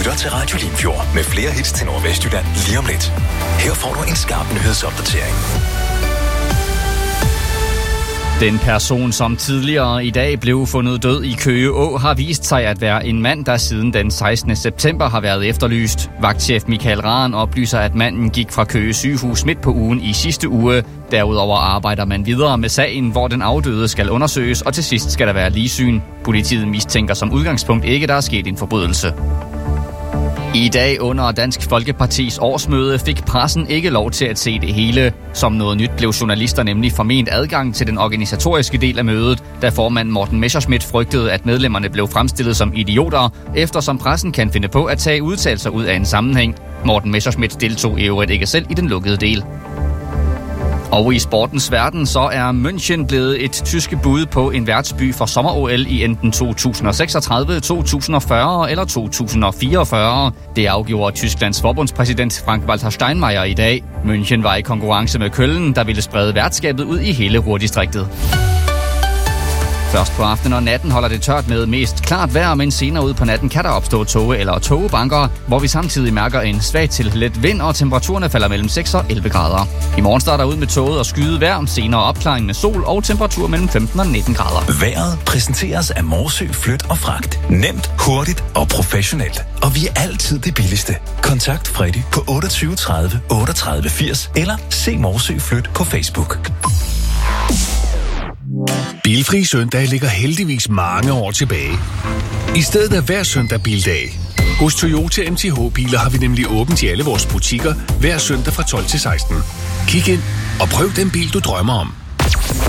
lytter til Radio Limfjord med flere hits til Nordvestjylland lige om lidt. Her får du en skarp nyhedsopdatering. Den person, som tidligere i dag blev fundet død i Køge Å, har vist sig at være en mand, der siden den 16. september har været efterlyst. Vagtchef Michael Rahn oplyser, at manden gik fra Køge sygehus midt på ugen i sidste uge. Derudover arbejder man videre med sagen, hvor den afdøde skal undersøges, og til sidst skal der være ligsyn. Politiet mistænker som udgangspunkt ikke, der er sket en forbrydelse. I dag under Dansk Folkepartis årsmøde fik pressen ikke lov til at se det hele. Som noget nyt blev journalister nemlig forment adgang til den organisatoriske del af mødet, da formand Morten Messerschmidt frygtede, at medlemmerne blev fremstillet som idioter, eftersom pressen kan finde på at tage udtalelser ud af en sammenhæng. Morten Messerschmidt deltog i øvrigt ikke selv i den lukkede del. Og i sportens verden så er München blevet et tyske bud på en værtsby for sommer-OL i enten 2036, 2040 eller 2044. Det afgjorde Tysklands forbundspræsident Frank-Walter Steinmeier i dag. München var i konkurrence med Köln, der ville sprede værtskabet ud i hele Ruhrdistriktet. Først på aftenen og natten holder det tørt med mest klart vejr, men senere ud på natten kan der opstå tåge eller tågebanker, hvor vi samtidig mærker en svag til let vind, og temperaturerne falder mellem 6 og 11 grader. I morgen starter ud med tåget og skyet vejr, senere opklaring med sol og temperatur mellem 15 og 19 grader. Vejret præsenteres af Morsø Flyt og Fragt. Nemt, hurtigt og professionelt. Og vi er altid det billigste. Kontakt Freddy på 28 30 38 80 eller se Morsø Flyt på Facebook. Bilfri søndag ligger heldigvis mange år tilbage. I stedet er hver søndag bildag. Hos Toyota MTH-biler har vi nemlig åbent i alle vores butikker hver søndag fra 12 til 16. Kig ind og prøv den bil, du drømmer om.